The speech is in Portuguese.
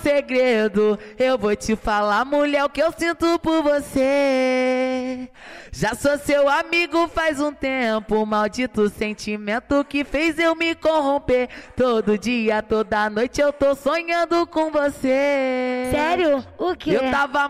segredo, eu vou te falar, mulher, o que eu sinto por você. Já sou seu amigo faz um tempo, maldito sentimento que fez eu me corromper. Todo dia, toda noite eu tô sonhando com você. Sério? O quê? Eu tava